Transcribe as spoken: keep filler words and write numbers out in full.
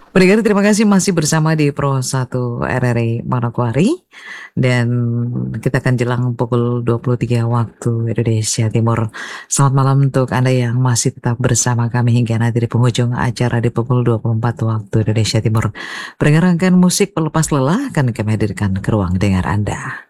Pendengar terima kasih masih bersama di Pro satu R R I Manokwari, dan kita akan jelang pukul dua puluh tiga waktu Indonesia Timur. Selamat malam untuk Anda yang masih tetap bersama kami hingga nanti di penghujung acara di pukul dua puluh empat waktu Indonesia Timur. Pendengar, rangkaian musik pelepas lelah akan kami hadirkan ke ruang dengar Anda.